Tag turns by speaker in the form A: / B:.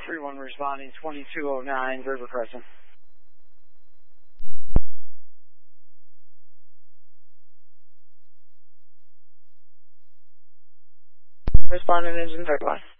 A: 31 responding, 2209 River Crescent.
B: Responding engine 31.